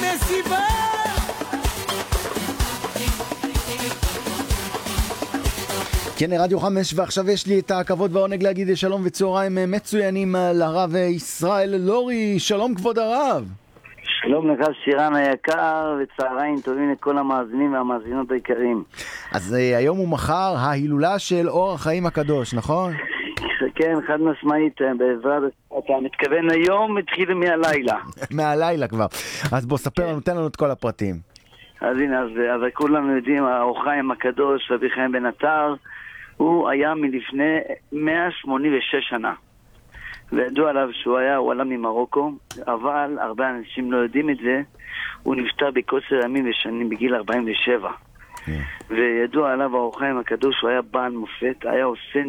מסיבה. כן, רדיו 5, ועכשיו יש לי את הכבוד והעונג להגיד שלום וצהריים מצוינים לרב ישראל לורי. שלום כבוד הרב. שלום לך שירן היקר, וצהריים טובים לכל המאזינים והמאזינות היקרים. אז היום ומחר ההילולה של אור החיים הקדוש, נכון? כן, חד משמעית, בעזרת, אתה מתכוון היום, התחיל מהלילה. מהלילה כבר. אז בוא ספר לנו, תן לנו את כל הפרטים. אז הנה, אז כולנו יודעים, האור החיים הקדוש, רבי חיים בן עטר, הוא היה מלפני 186 שנה. וידוע עליו שהוא עלה ממרוקו, אבל הרבה אנשים לא יודעים את זה, הוא נפטר בקוצר ימים ושנים בגיל 47. וידוע עליו האור החיים הקדוש, הוא היה בעל מופת, היה עושה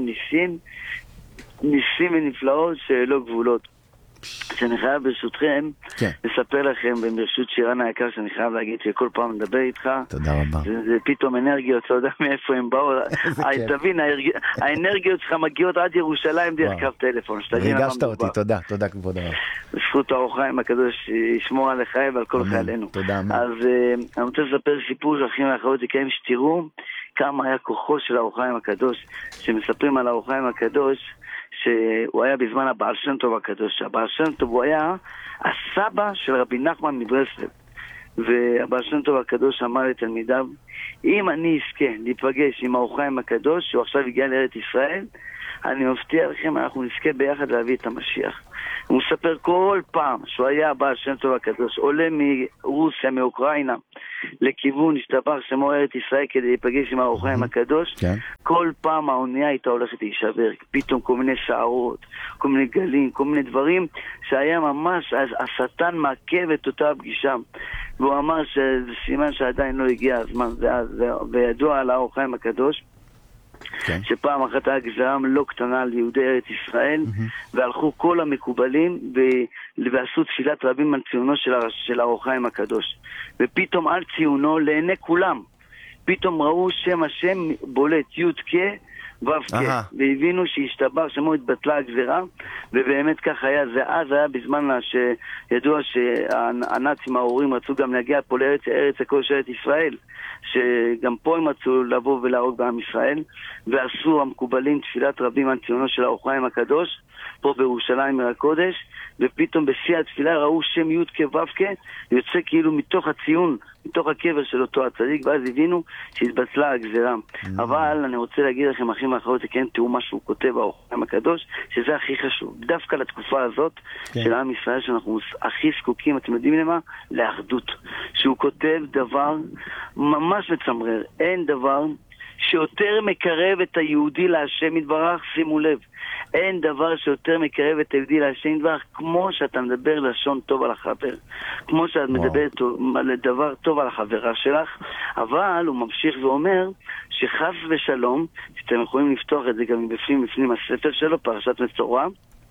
ניסים ונפלאות שלא גבולות. שאני חייב ברשותכם לספר לכם, ברשות שירן היקר, שאני חייב להגיד שכל פעם מדבר איתך, תודה רבה. זה פתאום אנרגיות, אתה יודע מאיפה הם באו, תבין, האנרגיות שלך מגיעות עד ירושלים דרך קו טלפון. ריגשת אותי, תודה כבוד הרב. בזכות האור החיים הקדוש ישמור על החיים ועל כל חיילינו. תודה. אז אני רוצה לספר סיפור של אחים ואחיות יקרים, שתראו כמה היה כוחו של האור החיים הקדוש. שמספרים על האור החיים הקדוש, שהוא היה בזמן הבעל שם טוב הקדוש. הבעל שם טוב הוא היה הסבא של רבי נחמן מברסלב. והבעל שם טוב הקדוש אמר לתלמידיו, אם אני אזכה להיפגש עם האור החיים הקדוש, שהוא עכשיו הגיע לארץ ישראל, אני מבטיח לכם, אנחנו נזכה ביחד להביא את המשיח. הוא מספר כל פעם שהוא היה הבעל שם טוב הקדוש, עולה מרוסיה, מאוקראינה, לכיוון השתבח שמו ארץ ישראל כדי להיפגש עם האור החיים הקדוש. כל פעם האונייה הייתה הולכת להישבר, פתאום כל מיני שערות, כל מיני גלים, כל מיני דברים שהיה ממש, השטן מעכב את אותה הפגישה. והוא אמר שזה סימן שעדיין לא הגיע הזמן, וידוע על האור החיים הקדוש, שפעם אחת היה גזרה לא קטנה ליהודי ארץ ישראל, והלכו כל המקובלים ועשו תפילת רבים על ציונו של האור החיים הקדוש. ופתאום על ציונו לעיני כולם, פתאום ראו שם השם בולט י' ו"ק, והבינו שהשתבח שמו התבטלה הגזרה, ובאמת כך היה. זה אז היה בזמן שידוע שהנאצים ההורים רצו גם להגיע פה לארץ הקודש ארץ ישראל, שגם פה הם רצו לבוא ולהרוג בעם ישראל, ועשו המקובלים תפילת רבים על ציונו של האור החיים הקדוש פה בירושלים עיר הקודש, ופתאום בשיא התפילה ראו שם י' כו' יוצא כאילו מתוך הציון, מתוך הקבר של אותו הצדיק, ואז הבינו שהתבטלה הגזרה. אבל אני רוצה להגיד לכם, אחים ואחיות, כן, תראו מה שהוא כותב האור החיים הקדוש, שזה הכי חשוב דווקא לתקופה הזאת של עם ישראל, שאנחנו הכי זקוקים, אתם יודעים למה? לאחדות. שהוא כותב דבר ממש מצמרר, אין דבר שיותר מקרב את היהודי להשם יתברך, שימו לב, אין דבר שיותר מקרב את היהודי להשם יתברך כמו שאתה מדבר לשון טוב על החבר, כמו שאת מדברת דבר טוב על החברה שלך. אבל הוא ממשיך ואומר שחס ושלום, שאתם יכולים לפתוח את זה גם בפנים הספר שלו, פרשת מצורע,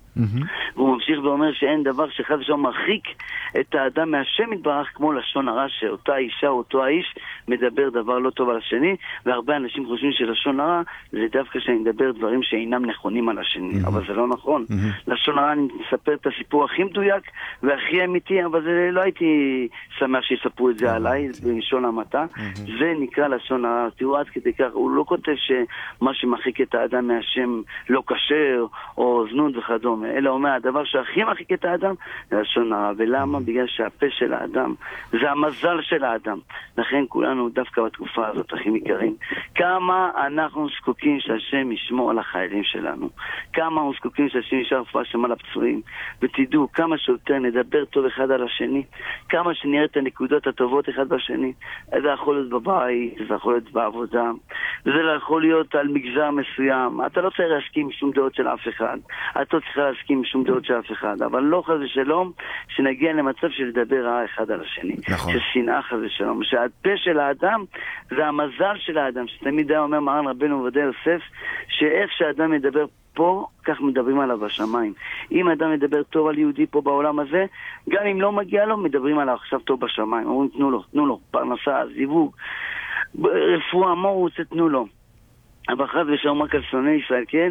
והוא ממשיך ואומר שאין דבר שחס ושלום מרחיק את האדם מהשם יתברך כמו לשון הרע, שאותה אישה או אותו האיש מדבר דבר לא טוב על השני, והרבה אנשים חושבים שלשון הרע זה דווקא שאני מדבר דברים שאינם נכונים על השני, אבל זה לא נכון. לשון הרע, אני מספר את הסיפור הכי מדויק והכי אמיתי, אבל זה לא הייתי שמח שיספרו את זה עליי בלשון המעטה. זה נקרא לשון הרע. תראו, עד כדי כך הוא לא כותב שמה שמרחיק את האדם מהשם לא כשר או זנות וכדומה, אלא אומר, הדבר שהכי מרחיק את האדם זה לשון הרע. ולמה? בגלל שהפה של האדם זה המזל של האדם. לכן כולנו דווקא בתקופה הזאת, אחים יקרים, כמה אנחנו זקוקים שהשם ישמור על החיילים שלנו, כמה אנחנו זקוקים שהשם ישמור רפואה שלמה לפצועים. ותדעו, כמה שיותר נדבר טוב אחד על השני, כמה שנראה את הנקודות הטובות אחד בשני. זה יכול להיות בבית, זה יכול להיות בעבודה, זה יכול להיות על מגזר מסוים. אתה לא צריך להסכים עם שום דעות של אף אחד, אתה לא צריך להסכים עם שום דעות של אף אחד, אבל לא חס ושלום שנגיע למצב של לדבר רע אחד על השני, ששנאה חס ושלום. שהפה של האדם זה המזל של האדם, שתמיד היה אומר מרן רבנו עובדיה יוסף, שאיך שהאדם מדבר פה, כך מדברים עליו בשמיים. אם האדם מדבר טוב על יהודי פה בעולם הזה, גם אם לא מגיע לו, מדברים עליו עכשיו טוב בשמיים. אומרים, תנו לו, פרנסה, זיווג, רפואה, מה הוא רוצה, תנו לו. אבל חס ושלום רק על שונאי ישראל, כן?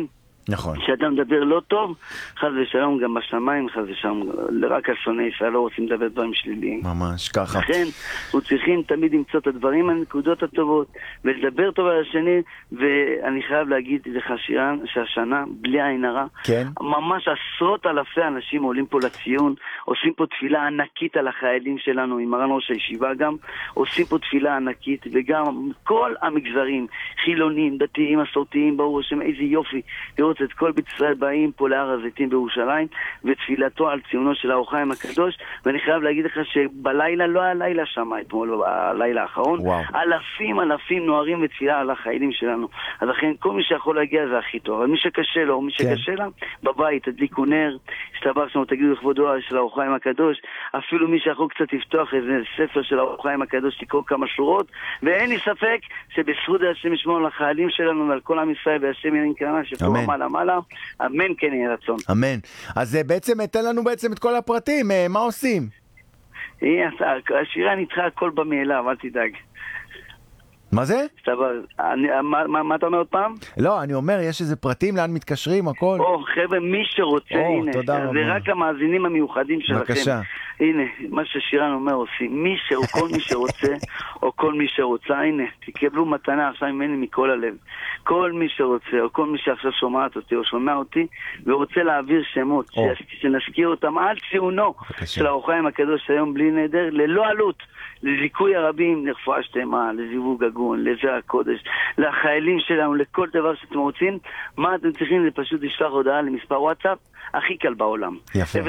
נכון. כשאדם מדבר לא טוב, חס ושלום גם בשמיים, חס ושלום, רק על שונאי ישראל לא רוצים לדבר דברים שליליים. ממש ככה. לכן, אנחנו צריכים תמיד למצוא את הדברים, הנקודות הטובות, ולדבר טוב על השני, ואני חייב להגיד לך שירן, שהשנה, בלי עין הרע, כן. ממש עשרות אלפי אנשים עולים פה לציון, עושים פה תפילה ענקית על החיילים שלנו, עם מרן ראש הישיבה גם, עושים פה תפילה ענקית, וגם כל המגזרים, חילונים, דתיים, מסורתיים, ברוך השם, איזה יופי, לראות את כל בית ישראל באים פה להר הזיתים בירושלים, ותפילתו על ציונו של האור החיים הקדוש, ואני חייב להגיד לך שבלילה, לא הלילה שם, אתמול, הלילה האחרון, אלפים נוערים ותפילה על החיילים שלנו. אז לכן, כל מי שיכול להגיע זה הכי טוב, אבל מי שקשה לו, או מי שקשה לה, בבית, תדליקו נר, הסתבר שלנו, תגידו לכבודו של האור החיים הקדוש, אפילו מי שיכול קצת לפתוח איזה ספר של האור החיים הקדוש, לקרוא כמה שורות, ואין לי ספק שבזכות השם ישמור על החיילים שלנו ועל כל עם ישראל, והשם ינין קרנה, שפה מעלה, אמן כן יהיה רצון. אמן. אז בעצם, תן לנו בעצם את כל הפרטים, מה עושים? השירה נדחה הכל במאליו, אל תדאג. מה זה? מה אתה אומר עוד פעם? לא, אני אומר, יש איזה פרטים, לאן מתקשרים, הכל. חבר'ה, מי שרוצה, הנה, זה רק המאזינים המיוחדים שלכם. בבקשה. הנה, מה ששירן אומר עושים, כל מי שרוצה, או כל מי שרוצה, הנה, תקבלו מתנה עכשיו ממני מכל הלב. כל מי שרוצה, או כל מי שעכשיו שומעת אותי, או שומע אותי, ורוצה להעביר שמות, שנזכיר אותם על ציונו של האור החיים הקדוש היום בלי נדר, ללא עלות. לזיכוי הרבים, לרפואה שלמה, לזיווג הגון, לזרע הקודש, לחיילים שלנו, לכל דבר שאתם רוצים, מה אתם צריכים? זה פשוט לשלוח הודעה למספר וואטסאפ הכי קל בעולם. יפה.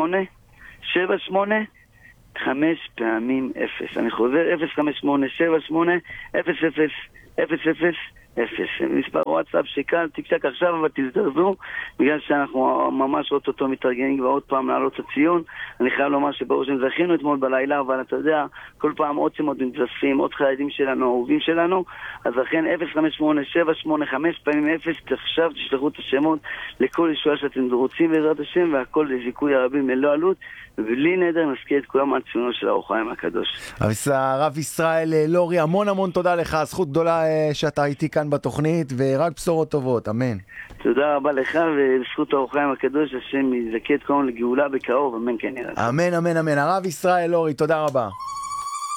058-78-5 פעמים 0. אני חוזר, 058-78-00-00. מספר וואטסאפ שקל, תקשק עכשיו, אבל תזדרזו, בגלל שאנחנו ממש אותו מתארגנים ועוד פעם לעלות לציון. אני חייב לומר שברור זכינו אתמול בלילה, אבל אתה יודע, כל פעם עוד שמות מתווספים, עוד חיילים שלנו, אהובים שלנו, אז לכן 058-785 פעמים 0, עכשיו תשלחו את השמות לכל ישועה שאתם רוצים בעזרת השם, והכל לזיכוי הרבים ללא עלות, ובלי נדר נזכיר את כולם על ציונו של האור החיים הקדוש. הרב ישראל לורי, המון תודה לך, זכות גדולה שאתה איתי כאן בתוכנית, ורק בשורות טובות, אמן. תודה רבה לך, ובזכות האור החיים הקדוש, השם יזכה את כולנו לגאולה בקרוב, אמן כן יראה. אמן. הרב ישראל לורי, תודה רבה.